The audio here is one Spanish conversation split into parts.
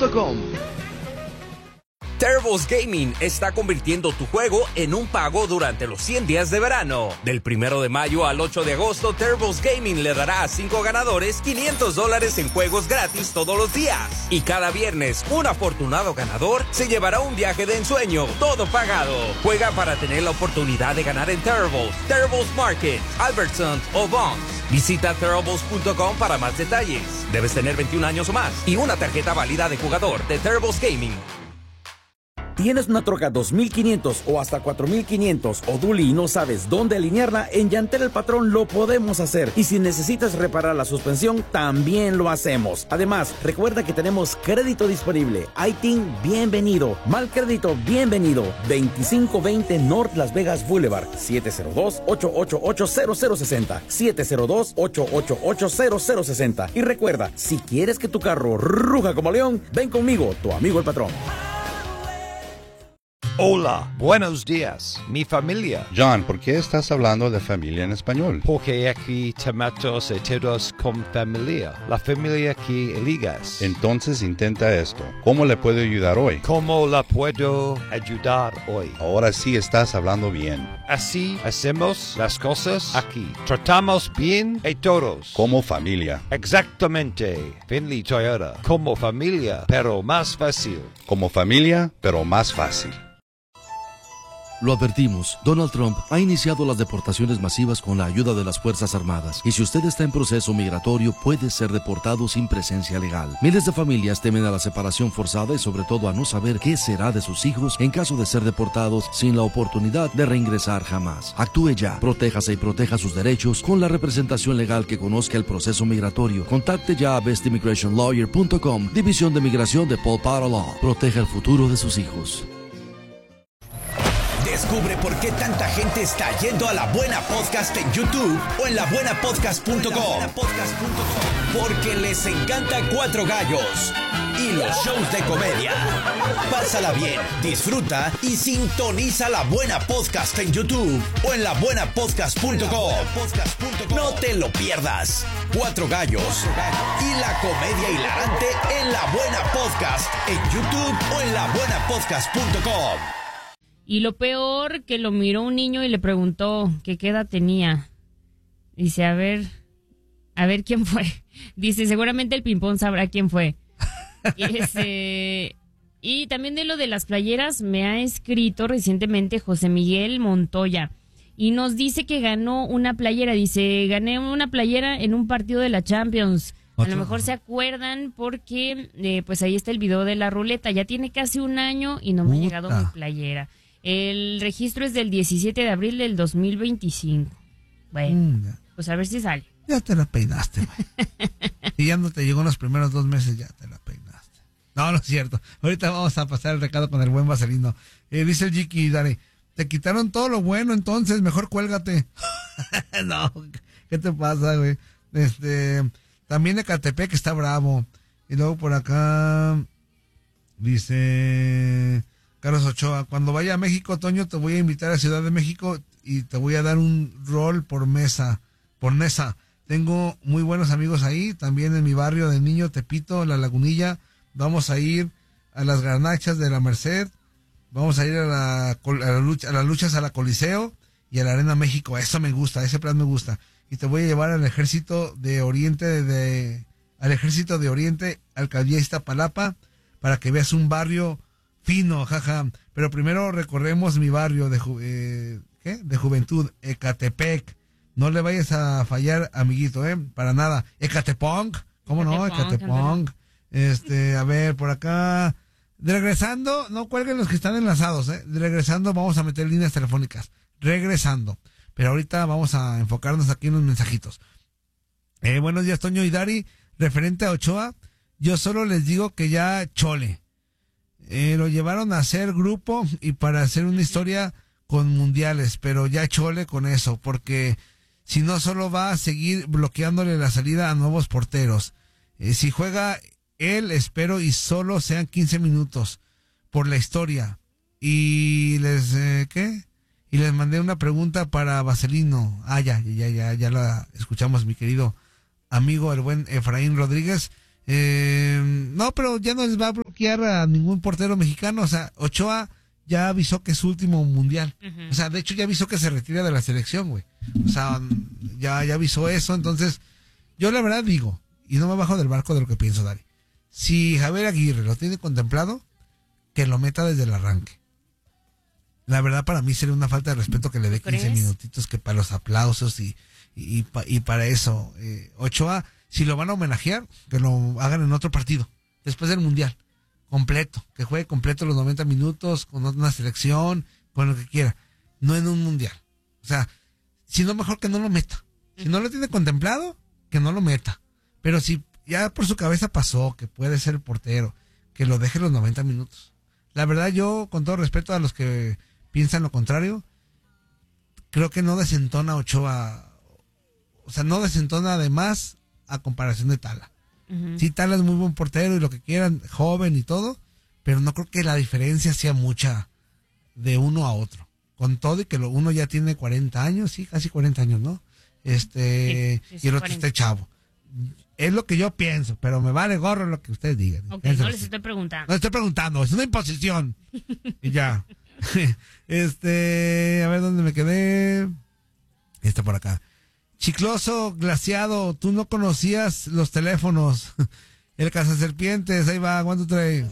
TurtlesGaming.com. Turtles Gaming está convirtiendo tu juego en un pago durante los 100 días de verano. Del 1 de mayo al 8 de agosto, Turtles Gaming le dará a 5 ganadores $500 en juegos gratis todos los días. Y cada viernes, un afortunado ganador se llevará un viaje de ensueño, todo pagado. Juega para tener la oportunidad de ganar en Turtles Market, Albertsons o Vons. Visita Turtles.com para más detalles. Debes tener 21 años o más y una tarjeta válida de jugador de Turtles Gaming. ¿Tienes una troca 2500 o hasta 4500 o dually y no sabes dónde alinearla? En Yantel El Patrón lo podemos hacer. Y si necesitas reparar la suspensión, también lo hacemos. Además, recuerda que tenemos crédito disponible. ITIN, bienvenido. Mal crédito, bienvenido. 2520 North Las Vegas Boulevard. 702-888-0060. 702-888-0060. Y recuerda, si quieres que tu carro ruja como león, ven conmigo, tu amigo El Patrón. Hola, buenos días, mi familia. John, ¿por qué estás hablando de familia en español? Porque aquí tomamos todos con familia, la familia que eligas. Entonces intenta esto. ¿Cómo le puedo ayudar hoy? ¿Cómo la puedo ayudar hoy? Ahora sí estás hablando bien. Así hacemos las cosas aquí. Tratamos bien a todos. Como familia. Exactamente. Finley Toyota. Como familia, pero más fácil. Como familia, pero más fácil. Lo advertimos, Donald Trump ha iniciado las deportaciones masivas con la ayuda de las Fuerzas Armadas. Y si usted está en proceso migratorio, puede ser deportado sin presencia legal. Miles de familias temen a la separación forzada y sobre todo a no saber qué será de sus hijos en caso de ser deportados sin la oportunidad de reingresar jamás. Actúe ya, protéjase y proteja sus derechos con la representación legal que conozca el proceso migratorio. Contacte ya a bestimmigrationlawyer.com, División de Migración de Paul Potter Law. Proteja el futuro de sus hijos. Descubre por qué tanta gente está yendo a La Buena Podcast en YouTube o en labuenapodcast.com. Porque les encanta Cuatro Gallos y los shows de comedia. Pásala bien, disfruta y sintoniza La Buena Podcast en YouTube o en labuenapodcast.com. No te lo pierdas. Cuatro Gallos y la comedia hilarante en La Buena Podcast en YouTube o en labuenapodcast.com. Y lo peor, que lo miró un niño y le preguntó que qué edad tenía. Dice, a ver quién fue. Dice, seguramente el ping-pong sabrá quién fue. Y también de lo de las playeras me ha escrito recientemente José Miguel Montoya. Y nos dice que ganó una playera. Dice, gané una playera en un partido de la Champions. A lo mejor se acuerdan porque pues ahí está el video de la ruleta. Ya tiene casi un año y no me ha llegado mi playera. El registro es del 17 de abril del 2025. Bueno, pues a ver si sale. Ya te la peinaste, güey. Si ya no te llegó en los primeros 2 meses, ya te la peinaste. No, no es cierto. Ahorita vamos a pasar el recado con el buen Vaselino. Dice el Jiki, Dale, te quitaron todo lo bueno, entonces mejor cuélgate. No, ¿qué te pasa, güey? También Ecatepec está bravo. Y luego por acá dice Carlos Ochoa, cuando vaya a México, Toño, te voy a invitar a Ciudad de México y te voy a dar un rol por mesa. Tengo muy buenos amigos ahí, también en mi barrio de Niño Tepito, La Lagunilla. Vamos a ir a las garnachas de la Merced, vamos a ir a las luchas a la Coliseo y a la Arena México. Eso me gusta, ese plan me gusta. Y te voy a llevar al Ejército de Oriente, Alcaldía Iztapalapa, para que veas un barrio fino, jaja. Pero primero recorremos mi barrio de juventud, Ecatepec. No le vayas a fallar, amiguito, para nada. Ecatepong, ¿cómo no? Ecatepong. A ver, por acá. Regresando, no cuelguen los que están enlazados, Regresando, vamos a meter líneas telefónicas. Regresando. Pero ahorita vamos a enfocarnos aquí en los mensajitos. Buenos días, Toño y Dari. Referente a Ochoa, yo solo les digo que ya chole. Lo llevaron a hacer grupo y para hacer una historia con mundiales, pero ya chole con eso, porque si no solo va a seguir bloqueándole la salida a nuevos porteros. Si juega él, espero y solo sean 15 minutos por la historia. Y les y les mandé una pregunta para Vaselino. Ya la escuchamos, mi querido amigo, el buen Efraín Rodríguez. No, pero ya no les va bloquear a ningún portero mexicano. O sea, Ochoa ya avisó que es su último mundial. O sea, de hecho ya avisó que se retira de la selección, güey. O sea, ya avisó eso. Entonces, yo la verdad digo, y no me bajo del barco de lo que pienso, Dari. Si Javier Aguirre lo tiene contemplado, que lo meta desde el arranque. La verdad, para mí sería una falta de respeto que le dé 15 minutitos, que para los aplausos y para eso. Ochoa, si lo van a homenajear, que lo hagan en otro partido, después del mundial. Completo, que juegue completo los 90 minutos, con una selección, con lo que quiera. No en un mundial. O sea, si no, mejor que no lo meta. Si no lo tiene contemplado, que no lo meta. Pero si ya por su cabeza pasó que puede ser el portero, que lo deje los 90 minutos. La verdad, yo, con todo respeto a los que piensan lo contrario, creo que no desentona Ochoa. O sea, no desentona además a comparación de Tala. Sí, Tala es muy buen portero y lo que quieran, joven y todo, pero no creo que la diferencia sea mucha de uno a otro. Con todo y que uno ya tiene 40 años, sí, casi 40 años, ¿no? Y el otro está chavo. Es lo que yo pienso, pero me vale gorro lo que ustedes digan. Ok, no les estoy preguntando. No estoy preguntando, es una imposición. Y ya. A ver dónde me quedé. Está por acá. Chicloso, glaciado, tú no conocías los teléfonos. El cazaserpientes, ahí va, ¿cuánto trae?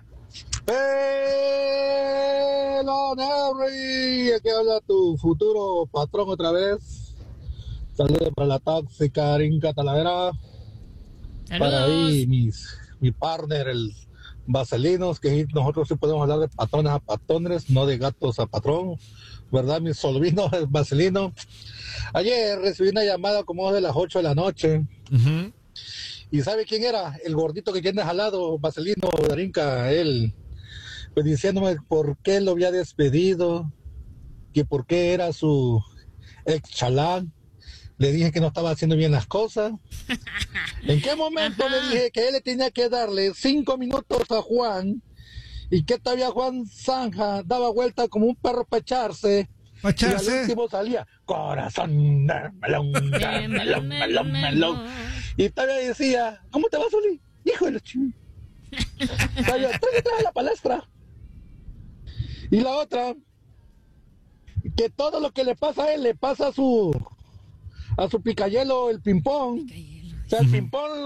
Hello, Henry, aquí habla tu futuro patrón otra vez. Saludos para la tóxica Rinca Talavera. Saludos. Para ahí mi partner, el Vaselinos, que nosotros sí podemos hablar de patrones a patrones, no de gatos a patrón, ¿verdad? Mi Solvino, el Vaselino. Ayer recibí una llamada como de las 8 de la noche. ¿Y sabe quién era? El gordito que tienes al lado, Vaselino de Rinca, él, pues diciéndome por qué lo había despedido, que por qué era su ex chalán. Le dije que no estaba haciendo bien las cosas. ¿En qué momento le dije que él le tenía que darle 5 minutos a Juan y que todavía Juan Zanja daba vuelta como un perro para echarse? Y al último salía corazón de melón, melón, melón, melón. Y todavía decía, ¿cómo te vas, Oli? Hijo de la chingada. Todavía detrás de la palestra. Y la otra, que todo lo que le pasa a él le pasa a su picayelo, el ping-pong. O sea, el ping-pong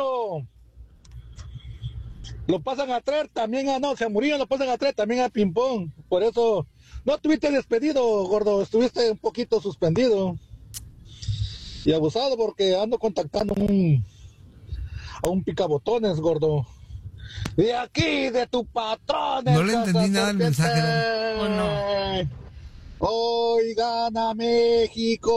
lo pasan a traer también se a Murillo lo pasan a traer también a ping-pong. Por eso no estuviste despedido, gordo, estuviste un poquito suspendido y abusado, porque ando contactando a un picabotones, gordo. De aquí, de tu patrón. No le entendí nada del mensaje, ¿no? ¿O no? Hoy gana México.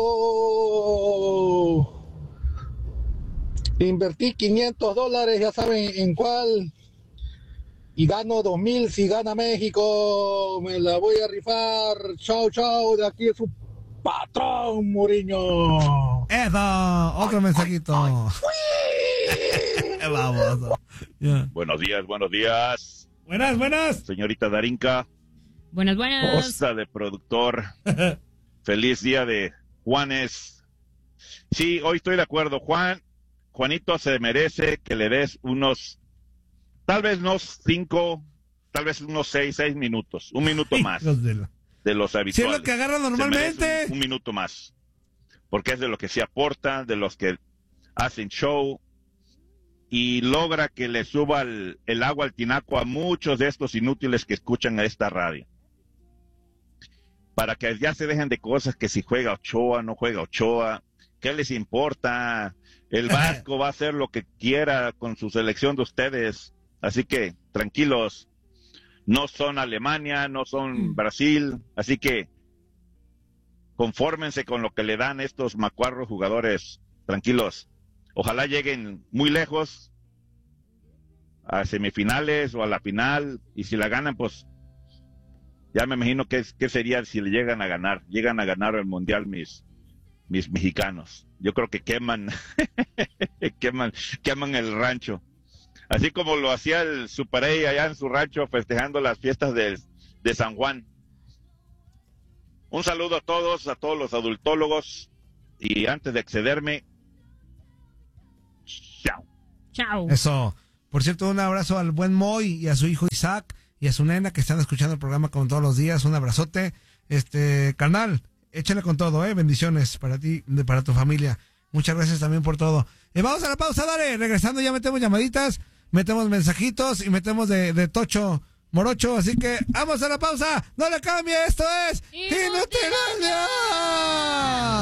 Invertí $500, ya saben en cuál. Y gano 2,000 si gana México. Me la voy a rifar. Chao, chao. De aquí es su patrón, Muriño. Eso, otro mensajito. Vamos. Yeah. Buenos días, buenos días. Buenas. Señorita Darinka. Buenas. Esposa de productor. Feliz día de Juanes. Sí, hoy estoy de acuerdo. Juanito se merece que le des tal vez unos 5, tal vez unos 6 minutos. Un minuto más de los habituales. Si es lo que agarra normalmente. Un minuto más. Porque es de lo que se aporta, de los que hacen show. Y logra que le suba el agua al tinaco a muchos de estos inútiles que escuchan a esta radio. Para que ya se dejen de cosas que si juega Ochoa, no juega Ochoa, ¿qué les importa? El Vasco va a hacer lo que quiera con su selección de ustedes. Así que, tranquilos, no son Alemania, no son Brasil, así que confórmense con lo que le dan estos macuarros jugadores, tranquilos. Ojalá lleguen muy lejos, a semifinales o a la final, y si la ganan, pues ya me imagino qué sería si le llegan a ganar el Mundial mis mexicanos. Yo creo que queman el rancho. Así como lo hacía el Super A allá en su rancho festejando las fiestas de San Juan. Un saludo a todos los adultólogos, y antes de excederme, chao. Chao. Eso. Por cierto, un abrazo al buen Moy y a su hijo Isaac y a su nena que están escuchando el programa como todos los días. Un abrazote. Carnal, échale con todo, bendiciones para ti, para tu familia. Muchas gracias también por todo. Vamos a la pausa, dale. Regresando ya metemos llamaditas, metemos mensajitos y metemos de Tocho Morocho. Así que vamos a la pausa. No le cambie, esto es Inutilandia.